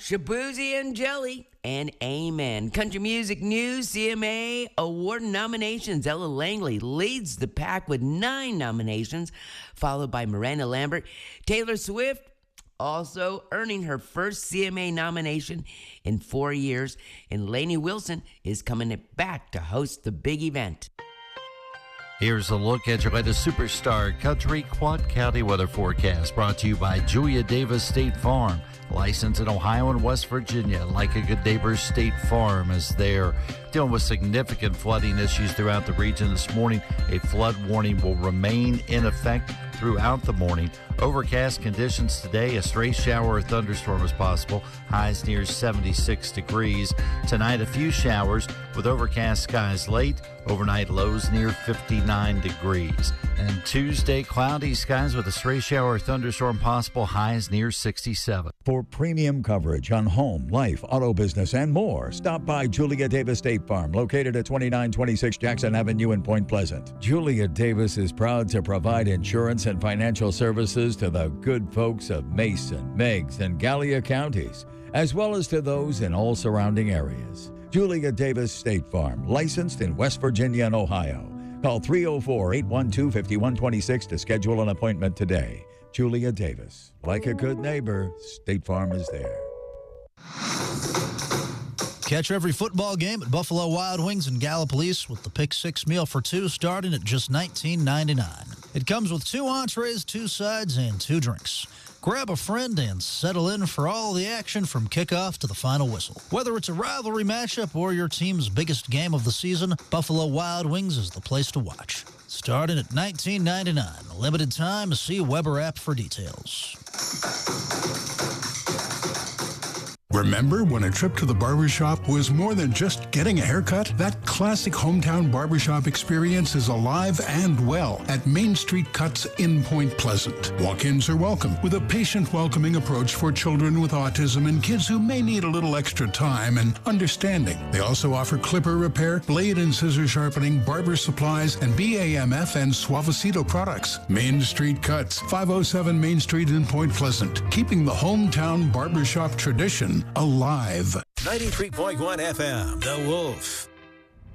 Shaboozey and Jelly, and Amen. Country music news, CMA award nominations. Ella Langley leads the pack with 9 nominations, followed by Miranda Lambert. Taylor Swift also earning her first CMA nomination in 4 years, and Lainey Wilson is coming back to host the big event. Here's a look at your latest Superstar Country Quad County weather forecast, brought to you by Julia Davis State Farm. Licensed in Ohio and West Virginia. Like a good neighbor, State Farm is there. Dealing with significant flooding issues throughout the region this morning. A flood warning will remain in effect throughout the morning. Overcast conditions today. A stray shower or thunderstorm is possible. Highs near 76 degrees. Tonight, a few showers with overcast skies late. Overnight lows near 59 degrees. And Tuesday, cloudy skies with a stray shower or thunderstorm possible. Highs near 67. For premium coverage on home, life, auto business, and more, stop by Julia Davis State Farm, located at 2926 Jackson Avenue in Point Pleasant. Julia Davis is proud to provide insurance and financial services to the good folks of Mason, Meigs, and Gallia counties, as well as to those in all surrounding areas. Julia Davis State Farm, licensed in West Virginia and Ohio. Call 304-812-5126 to schedule an appointment today. Julia Davis. Like a good neighbor, State Farm is there. Catch every football game at Buffalo Wild Wings and Gallipolis with the Pick 6 meal for 2 starting at just $19.99. It comes with 2 entrees, 2 sides, and 2 drinks. Grab a friend and settle in for all the action from kickoff to the final whistle. Whether it's a rivalry matchup or your team's biggest game of the season, Buffalo Wild Wings is the place to watch. Starting at $19.99. Limited time. See Weber app for details. Remember when a trip to the barbershop was more than just getting a haircut? That classic hometown barbershop experience is alive and well at Main Street Cuts in Point Pleasant. Walk-ins are welcome with a patient, welcoming approach for children with autism and kids who may need a little extra time and understanding. They also offer clipper repair, blade and scissor sharpening, barber supplies, and BAMF and Suavecito products. Main Street Cuts, 507 Main Street in Point Pleasant, keeping the hometown barbershop tradition alive. 93.1 FM, The Wolf.